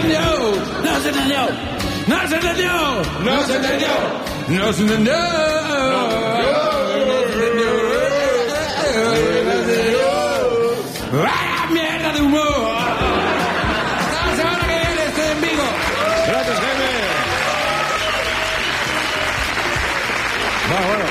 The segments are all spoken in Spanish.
¡Vaya mierda de humor! ¡Hasta la semana que viene! ¡Estoy en Vigo! Gracias, Jaime. Va, bueno.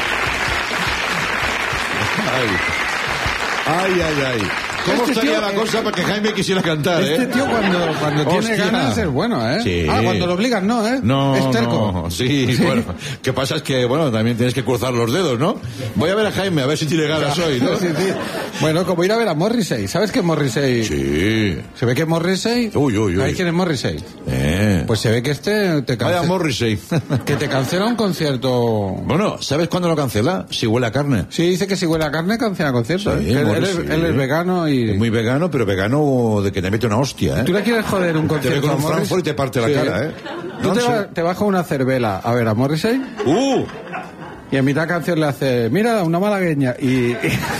Ay. ¿Cómo estaría la cosa para que Jaime quisiera cantar, Este tío cuando tiene ganas es bueno, ¿eh? Sí. Cuando lo obligan no, ¿eh? No, es terco. no, sí, bueno. ¿Qué pasa? Es que, bueno, también tienes que cruzar los dedos, ¿no? Voy a ver a Jaime, a ver si tiene ganas hoy, ¿no? Sí. Bueno, como ir a ver a Morrissey. ¿Sabes que Morrissey? Sí. ¿Se ve que Morrissey? Uy. ¿Sabes quién es Morrissey? Pues se ve que te vaya Morrissey. que te cancela un concierto. Bueno, ¿sabes cuándo lo cancela? Si huele a carne. Sí, dice que si huele a carne cancela conciertos. Sí, él Morrissey. es vegano y... Es muy vegano, pero vegano de que te mete una hostia, ¿eh? ¿Tú le quieres joder un Te ve concierto con a un Morrissey? Frankfurt y te parte la cara, ¿eh? Tú te bajas una cervela a ver a Morrissey y en mitad canción le hace, mira, una malagueña y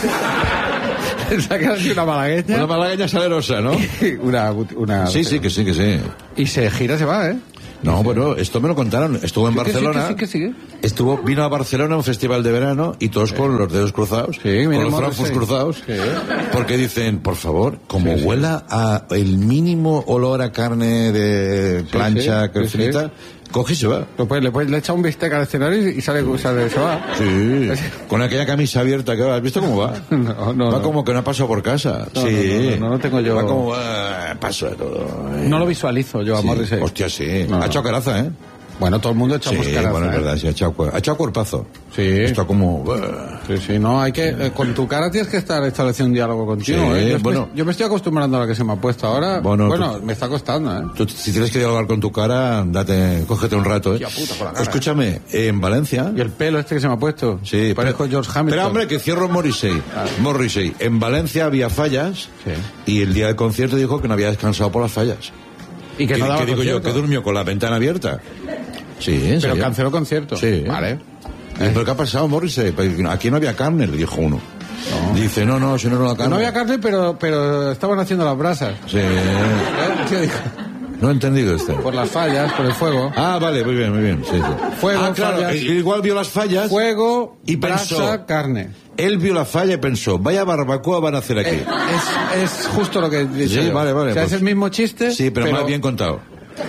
saca así una malagueña. Una malagueña salerosa, ¿no? una Sí, que sí. Y se gira, se va, ¿eh? No, bueno, esto me lo contaron. Estuvo en Barcelona. Que sí. Vino a Barcelona a un festival de verano y todos con los dedos cruzados, con los Frankfurt cruzados, porque dicen, por favor, como huela a el mínimo olor a carne de plancha, que frita, coge y se va. Le echa un bistec al escenario y se va. Sí, con aquella camisa abierta que va. ¿Has visto cómo va? No. Va como que no ha pasado por casa. No tengo yo. Va como, paso de todo. No lo visualizo yo a Morrissey. Hostia, sí. No. Ha echado caraza, ¿eh? Bueno, todo el mundo echamos caraza. Bueno, es verdad, sí, ha echado cuerpazo. Sí. Está como... Sí, no, hay que... con tu cara tienes que estar estableciendo un diálogo contigo, Sí, ¿eh? yo me estoy acostumbrando a la que se me ha puesto ahora. Bueno, me está costando, ¿eh? Tú, si tienes que dialogar con tu cara, cógete un rato, ¿eh? Tía puta, con la cara. Escúchame, en Valencia... Y el pelo este que se me ha puesto. Sí, parezco George Hamilton. Pero hombre, que cierro Morrissey. Morrissey. En Valencia había fallas y el día del concierto dijo que no había descansado por las fallas. Y que no daba digo yo, concierto. que durmió con la ventana abierta. Sí, pero canceló concierto. Sí. Vale. ¿Pero qué ha pasado, Morrissey? Aquí no había carne, le dijo uno. No. Dice, no, si no era la carne. No había carne, pero estaban haciendo las brasas. Sí. ¿Qué dijo? No he entendido este. Por las fallas, por el fuego. Ah, vale, muy bien. Sí. Fuego, claro, fallas. Igual vio las fallas. Fuego, y brasa, pensó, carne. Él vio la falla y pensó, vaya barbacoa van a hacer aquí. Es justo lo que he dicho. Sí, vale. O sea, es el mismo chiste. Sí, pero más bien contado.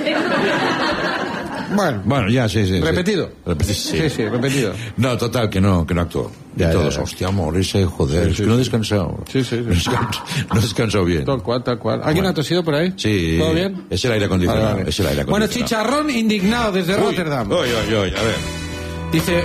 Bueno, ya, sí. ¿Repetido? Sí, repetido. No, total, que no actuó. Y todos, hostia, Morrissey, joder, es que no he descansado. Sí. No he descansado bien. Tal cual. ¿Alguien ha tosido por ahí? Sí. ¿Todo bien? Es el aire acondicionado. Vale. Bueno, Chicharrón indignado desde Rotterdam. A ver. Dice...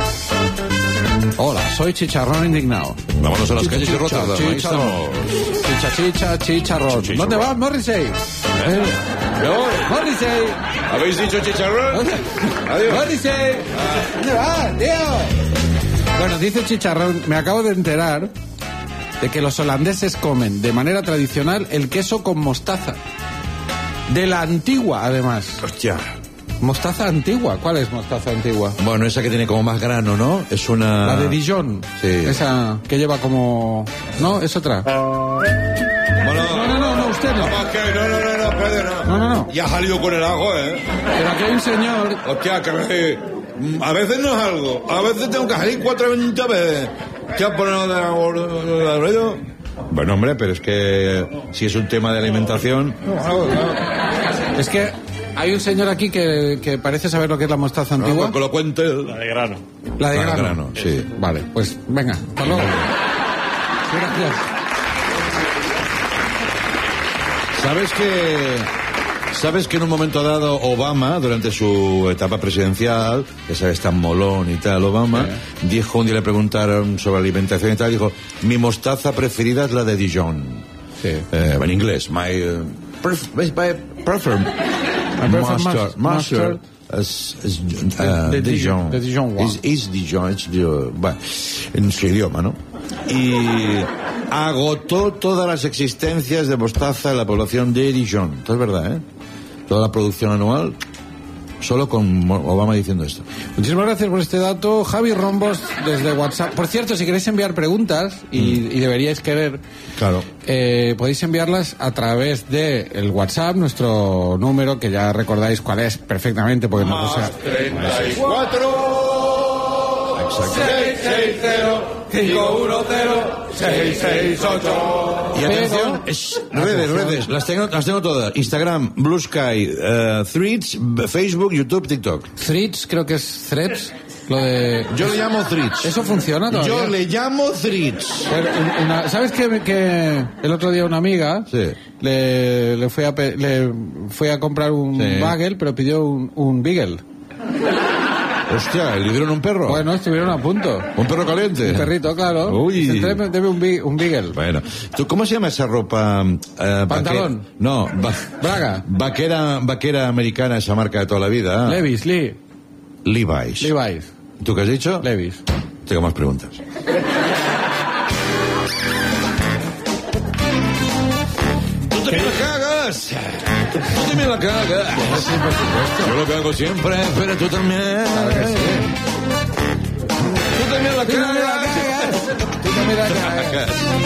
Hola, soy Chicharrón indignado. Vámonos a las calles de Rotterdam. Ahí estamos. Chicharrón. ¿Dónde vas, Morrissey? Morrissey. ¿Habéis dicho chicharrón? Adiós. Morrissey. ¿Dónde vas, tío? Bueno, dice Chicharrón, me acabo de enterar de que los holandeses comen de manera tradicional el queso con mostaza. De la antigua, además. Hostia. Mostaza antigua. ¿Cuál es mostaza antigua? Bueno, esa que tiene como más grano, ¿no? Es una... La de Dijon. Sí. Esa que lleva como... ¿No? Es otra. Bueno, no, usted no. Espérate, No. Ya ha salido con el ajo, ¿eh? Pero aquí hay un señor... Hostia, que a veces no es algo. A veces tengo que salir 4 veces. ¿Qué has ponido de ruido? Bueno, hombre, pero es que si es un tema de alimentación... Es que hay un señor aquí que parece saber lo que es la mostaza antigua. No, que lo cuente. La de grano. La de grano. Sí. Vale, pues venga, hasta luego. Gracias. ¿Sabes que en un momento dado Obama, durante su etapa presidencial, que sabes tan molón y tal, Obama, dijo, un día le preguntaron sobre alimentación y tal, dijo, mi mostaza preferida es la de Dijon. Sí. En inglés, my preferred mustard is Dijon. De Dijon. Es Dijon. Bueno, en su idioma, ¿no? Y agotó todas las existencias de mostaza en la población de Dijon. Esto es verdad, ¿eh? Toda la producción anual Solo con Obama diciendo esto. Muchísimas gracias por este dato, Javi Rombos, desde WhatsApp. Por cierto, si queréis enviar preguntas, y deberíais querer, claro, podéis enviarlas a través de el WhatsApp, nuestro número, que ya recordáis cuál es perfectamente, porque no lo sé. 34 660 510 668. Y atención, redes, las tengo todas. Instagram, Blue Sky, Threads, Facebook, YouTube, TikTok. Threads, creo que es Threads. Lo de... Yo le llamo Threads. ¿Eso funciona todavía? Yo le llamo Threads. ¿Sabes que el otro día una amiga le fue a comprar un bagel, pero pidió un beagle? Hostia, ¿le dieron un perro? Bueno, estuvieron a punto. ¿Un perro caliente? Un perrito, claro. Uy. Debe un beagle. Bueno. ¿Cómo se llama esa ropa? ¿Pantalón? No. ¿Braga? Vaquera americana, esa marca de toda la vida. Levi's. Levi's. ¿Tú qué has dicho? Levi's. Tengo más preguntas. ¡Tú también la cagas! ¡Tú también la cagas! Sí, por supuesto. Yo lo cago siempre, pero tú también. Claro que sí. ¡Tú también la cagas! Tú también la cagas.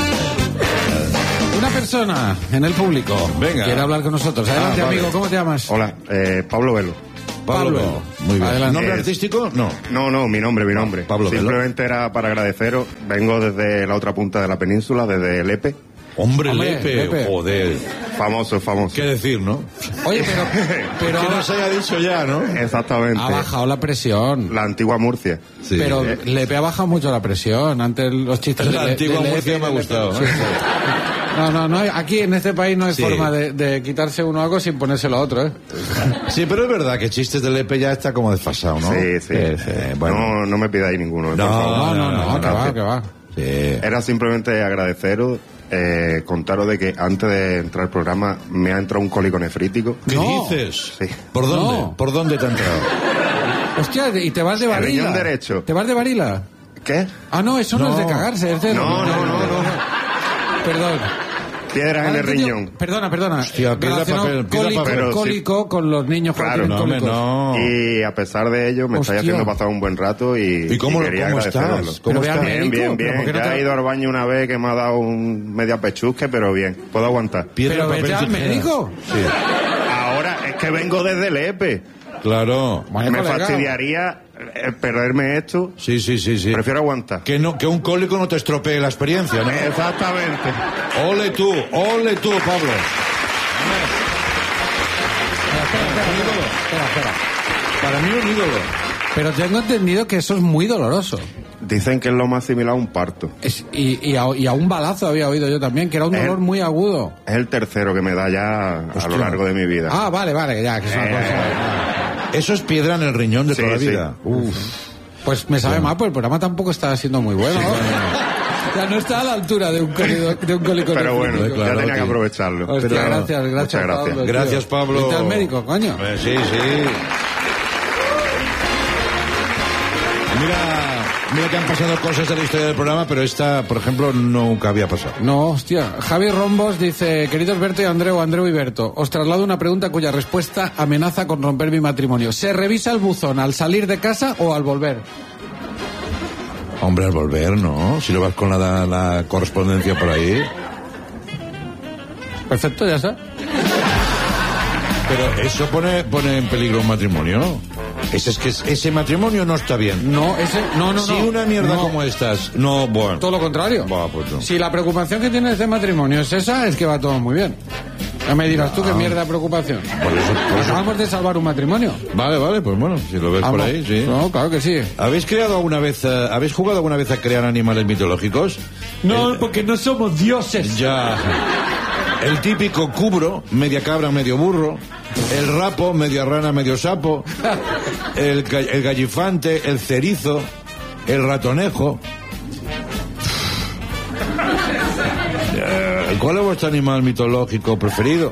Una persona en el público quiere hablar con nosotros. Adelante, amigo, ¿cómo te llamas? Hola, Pablo Velo. Pablo. Muy bien. Adelante. ¿Nombre artístico? No. No, mi nombre. Pablo Velo. Simplemente era para agradeceros. Vengo desde la otra punta de la península, desde Lepe. Hombre, Lepe. Joder. Famoso. ¿Qué decir, no? Oye, pero que nos haya dicho ya, ¿no? Exactamente. ha bajado la presión. La antigua Murcia. Sí. Pero Lepe ha bajado mucho la presión. Antes los chistes La antigua Murcia me ha gustado. Sí. No, aquí en este país no hay forma de quitarse uno algo sin ponérselo a otro, ¿eh? Sí, pero es verdad que chistes de Lepe ya está como desfasado, ¿no? Sí. Bueno. No me pidáis ninguno. por No, favor. que va. Sí. Era simplemente agradeceros, contaros de que antes de entrar al programa me ha entrado un cólico nefrítico. ¿Qué No. dices? Sí. ¿Por dónde? No. ¿Por dónde te ha entrado? Hostia, y te vas de varila. riñón derecho. ¿Te vas de varila? ¿Qué? Ah, no, eso no es de cagarse, es de... No. Perdón. Piedras en el riñón. Perdona. Hostia, pida Relacionado papel. cólico con los niños Claro, que tienen cólicos. no. Y a pesar de ello me estáis Hostia. haciendo pasar un buen rato y cómo quería agradeceros. estás? Pero ¿Cómo ve al estás? médico, Bien. ¿pero por qué no Ya te- he ido al baño una vez que me ha dado un media pechusque, pero bien. Puedo aguantar. Piedra, Pero papel, vete al tijera. médico. Sí. Ahora es que vengo desde Lepe. Claro. Vaya Me colega. fastidiaría perderme esto. Sí. Prefiero aguantar. Que un cólico no te estropee la experiencia, ¿no? Exactamente. Ole tú, Pablo. Espera. Para mí un ídolo. Pero tengo entendido que eso es muy doloroso. Dicen que es lo más similar a un parto. Y a un balazo había oído yo también, que era un dolor muy agudo. Es el tercero que me da ya a lo largo de mi vida. Ah, vale, ya, que es una cosa... Eso es piedra en el riñón de Sí, toda la sí. vida. Uf. Pues me sabe mal, pues el programa tampoco está siendo muy bueno. Ya no está a la altura de un cólico Pero bueno, nefrítico. claro, ya tenía que tío. aprovecharlo. Hostia, Pero- gracias, Muchas gracias. Pablo, tío. Gracias, Pablo. ¿Viste al médico, coño? Sí. Mira que han pasado cosas de la historia del programa, pero esta, por ejemplo, nunca había pasado. No, hostia. Javi Rombos dice, queridos Berto y Andreu y Berto, os traslado una pregunta cuya respuesta amenaza con romper mi matrimonio. ¿Se revisa el buzón al salir de casa o al volver? Hombre, al volver, ¿no? Si lo vas con la correspondencia por ahí. Perfecto, ya está. Pero eso pone en peligro un matrimonio. Ese matrimonio no está bien. No. Si una mierda No. como estas, no, bueno. Todo lo contrario. Buah, pues no. Si la preocupación que tienes de matrimonio es esa, es que va todo muy bien. Ya me dirás tú qué mierda de preocupación. Por eso. Acabamos de salvar un matrimonio. Vale, pues bueno, si lo ves por ahí, sí. No, claro que sí. ¿Habéis jugado alguna vez a crear animales mitológicos? No, porque no somos dioses. Ya. El típico cubro, media cabra, medio burro. El rapo, media rana, medio sapo. El gallifante, el cerizo. El ratonejo. ¿Cuál es vuestro animal mitológico preferido?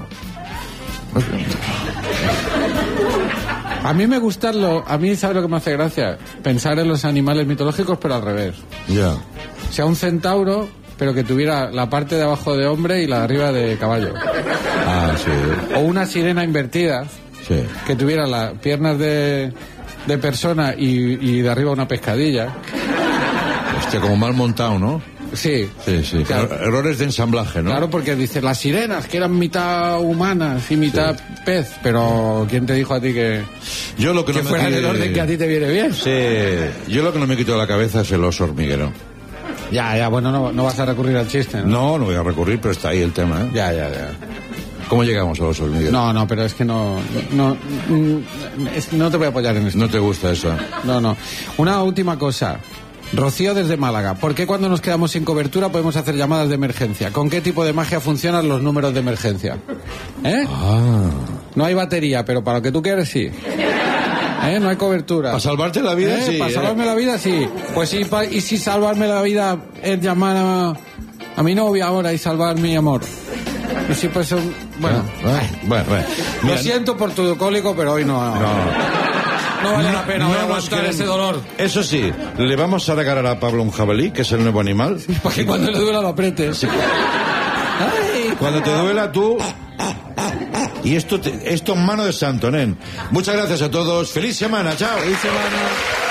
A mí me gusta a mí, ¿sabes lo que me hace gracia? Pensar en los animales mitológicos, pero al revés. Ya. O sea, un centauro, pero que tuviera la parte de abajo de hombre y la de arriba de caballo. Ah, sí. O una sirena invertida, Sí. que tuviera las piernas de persona y de arriba una pescadilla. Hostia, como mal montado, ¿no? Sí. Sí. Claro. Errores de ensamblaje, ¿no? Claro, porque dice las sirenas, que eran mitad humanas y mitad pez, pero ¿quién te dijo a ti que Yo lo que no me fuera en el quite- orden que a ti te viene bien? Sí, yo lo que no me quito de la cabeza es el oso hormiguero. Ya, bueno, no vas a recurrir al chiste, ¿no? No voy a recurrir, pero está ahí el tema, ¿eh? Ya. ¿Cómo llegamos al oso hormiguero? No, pero es que no te voy a apoyar en esto. ¿No te gusta eso? No. Una última cosa. Rocío desde Málaga. ¿Por qué cuando nos quedamos sin cobertura podemos hacer llamadas de emergencia? ¿Con qué tipo de magia funcionan los números de emergencia? No hay batería, pero para lo que tú quieres, sí. No hay cobertura. ¿Para salvarte la vida? Sí. Para salvarme la vida, sí. Pues sí, y si salvarme la vida es llamar a mi novia ahora y salvar mi amor. Y si pues bueno. Bueno. Lo Mira, siento por tu cólico, pero hoy no vale la pena no aguantar queremos- ese dolor. Eso sí, le vamos a regalar a Pablo un jabalí, que es el nuevo animal. Para que cuando le duela lo apretes. Ay. Cuando te duela tú... Y esto en mano de santo, nen. Muchas gracias a todos. ¡Feliz semana! ¡Chao! Feliz semana.